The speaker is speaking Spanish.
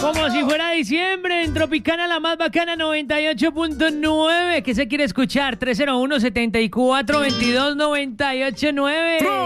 Como si fuera diciembre, en Tropicana, la más bacana, 98.9. ¿Qué se quiere escuchar? 301-7422-989.